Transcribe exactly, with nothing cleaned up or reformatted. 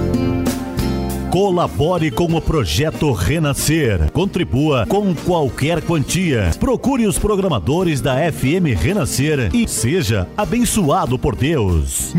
Colabore com o Projeto Renascer. Contribua com qualquer quantia. Procure os programadores da F M Renascer e seja abençoado por Deus.